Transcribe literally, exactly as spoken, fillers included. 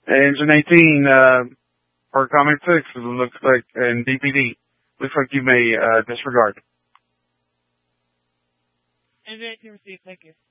Engine eighteen, uh, for Comic six, it looks like, and D P D, looks like you may, uh, disregard. Engine eighteen received, thank you.